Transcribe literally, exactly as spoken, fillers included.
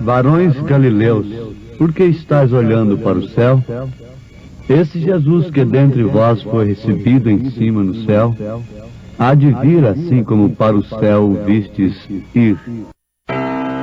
Varões galileus, por que estáis olhando para o céu? Esse Jesus que dentre vós foi recebido em cima no céu, há de vir assim como para o céu o vistes ir.